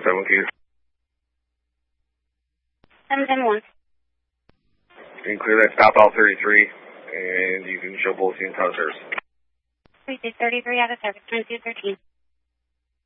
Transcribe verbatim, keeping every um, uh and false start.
seven Q. seven ten one. You can clear that stop out thirty-three, and you can show both the entire service. three six thirty-three out of service, twenty-two thirteen.